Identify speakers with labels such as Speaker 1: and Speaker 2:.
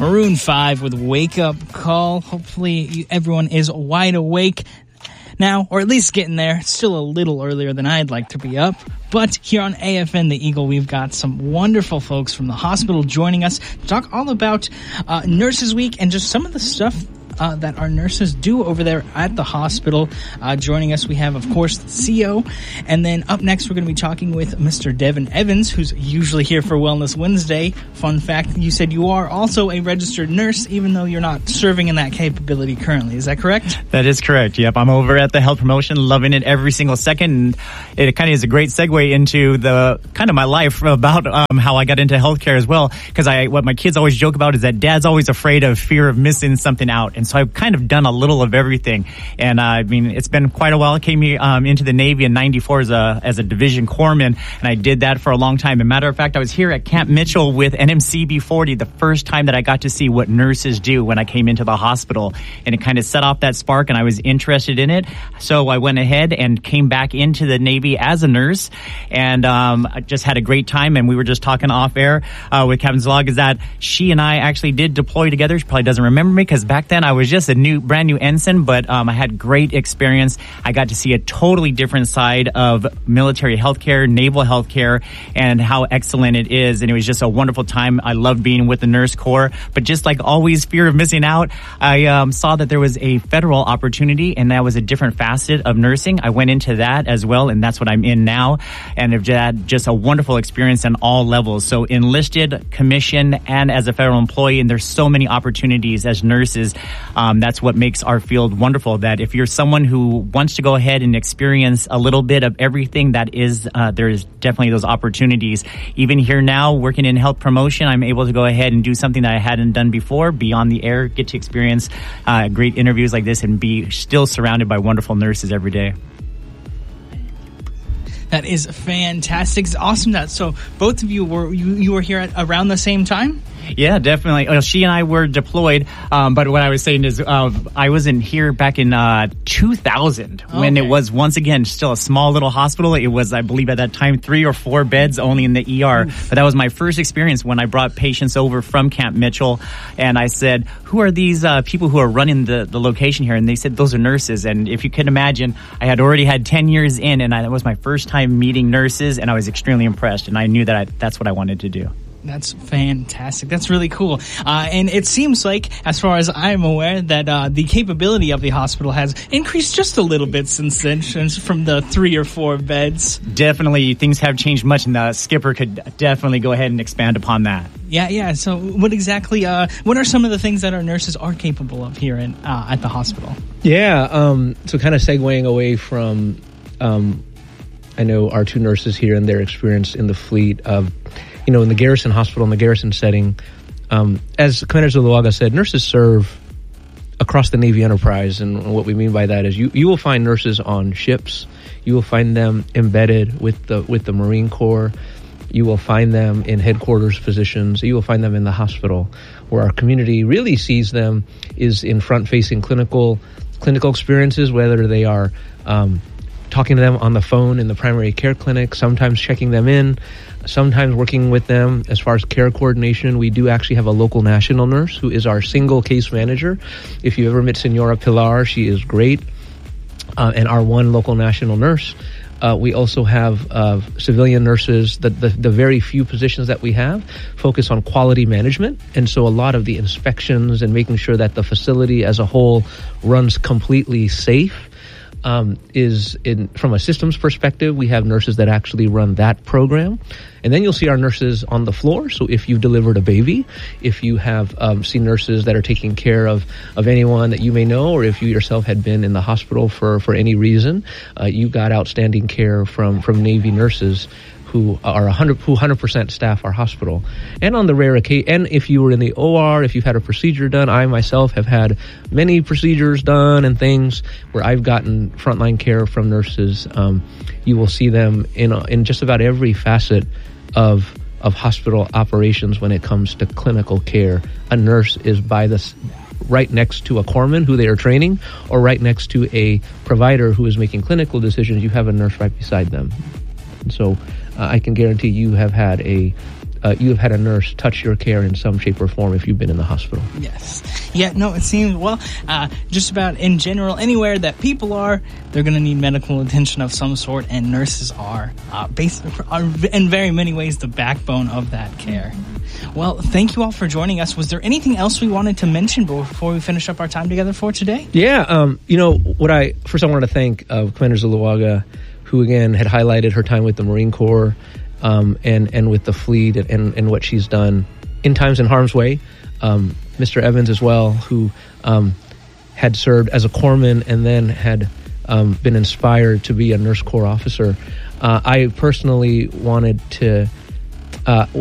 Speaker 1: Maroon 5 with Wake Up Call. Hopefully everyone is wide awake now, or at least getting there. It's still a little earlier than I'd like to be up. But here on AFN The Eagle, we've got some wonderful folks from the hospital joining us to talk all about Nurses Week and just some of the stuff that our nurses do over there at the hospital. Joining us, we have, of course, the CEO. And then up next, we're going to be talking with Mr. Devin Evans, who's usually here for Wellness Wednesday. Fun fact, you said you are also a registered nurse, even though you're not serving in that capability currently. Is that correct?
Speaker 2: That is correct. Yep. I'm over at the health promotion, loving it every single second. And it kind of is a great segue into the kind of my life about how I got into healthcare as well. Because what my kids always joke about is that dad's always afraid of fear of missing something out. And so I've kind of done a little of everything. And I mean, it's been quite a while. I came into the Navy in '94 as a division corpsman, and I did that for a long time. As a matter of fact, I was here at Camp Mitchell with NMCB 40 the first time that I got to see what nurses do when I came into the hospital. And it kind of set off that spark, and I was interested in it. So I went ahead and came back into the Navy as a nurse, and I just had a great time. And we were just talking off air with Captain Zlog, is that she and I actually did deploy together. She probably doesn't remember me because back then I was just a brand new ensign, but I had great experience. I got to see a totally different side of military healthcare, naval healthcare, and how excellent it is. And it was just a wonderful time. I loved being with the Nurse Corps, but just like always, fear of missing out. I saw that there was a federal opportunity, and that was a different facet of nursing. I went into that as well, and that's what I'm in now. And I've had just a wonderful experience on all levels. So enlisted, commission, and as a federal employee, and there's so many opportunities as nurses. That's what makes our field wonderful, that if you're someone who wants to go ahead and experience a little bit of everything, that is, there is definitely those opportunities. Even here now, working in health promotion, I'm able to go ahead and do something that I hadn't done before, be on the air, get to experience great interviews like this, and be still surrounded by wonderful nurses every day.
Speaker 1: That is fantastic. It's awesome that so both of you were here at around the same time?
Speaker 2: Yeah, definitely. Well, she and I were deployed, but what I was saying is I wasn't here back in 2000 when it was, once again, still a small little hospital. It was, I believe at that time, 3 or 4 beds only in the ER. But that was my first experience when I brought patients over from Camp Mitchell. And I said, who are these people who are running the location here? And they said, those are nurses. And if you can imagine, I had already had 10 years in, and it was my first time meeting nurses, and I was extremely impressed. And I knew that that's what I wanted to do.
Speaker 1: That's fantastic. That's really cool. And it seems like, as far as I'm aware, that the capability of the hospital has increased just a little bit since then, from the 3 or 4 beds.
Speaker 2: Definitely, things have changed much, and the skipper could definitely go ahead and expand upon that.
Speaker 1: Yeah. So what exactly, what are some of the things that our nurses are capable of here at the hospital?
Speaker 3: Yeah, so kind of segueing away from, I know our 2 nurses here and their experience in the fleet of, in the garrison hospital, in the garrison setting, as Commander Zuluaga said, nurses serve across the Navy enterprise. And what we mean by that is you will find nurses on ships. You will find them embedded with the Marine Corps. You will find them in headquarters positions. You will find them in the hospital. Where our community really sees them is in front-facing clinical experiences, whether they are talking to them on the phone in the primary care clinic, sometimes checking them in, sometimes working with them as far as care coordination. We do actually have a local national nurse who is our single case manager. If you ever met Senora Pilar, she is great, and our one local national nurse. We also have civilian nurses. The very few positions that we have focus on quality management, and so a lot of the inspections and making sure that the facility as a whole runs completely safe. From a systems perspective, we have nurses that actually run that program. And then you'll see our nurses on the floor. So if you've delivered a baby, if you have seen nurses that are taking care of anyone that you may know, or if you yourself had been in the hospital for any reason, you got outstanding care from Navy nurses who 100% staff our hospital. And on the rare occasion, and if you were in the OR, if you've had a procedure done, I myself have had many procedures done and things where I've gotten frontline care from nurses. You will see them in just about every facet of hospital operations when it comes to clinical care. A nurse is right next to a corpsman who they are training, or right next to a provider who is making clinical decisions. You have a nurse right beside them. And so I can guarantee you have had a you have had a nurse touch your care in some shape or form if you've been in the hospital.
Speaker 1: Yes. Yeah, no, it seems, well, just about in general, anywhere that people are, they're going to need medical attention of some sort, and nurses are in very many ways the backbone of that care. Well, thank you all for joining us. Was there anything else we wanted to mention before we finish up our time together for today?
Speaker 3: Yeah, first I wanted to thank Commander Zuluaga, who again had highlighted her time with the Marine Corps and with the fleet and what she's done in times in harm's way. Mr. Evans as well, who had served as a corpsman and then had been inspired to be a Nurse Corps officer. I personally wanted to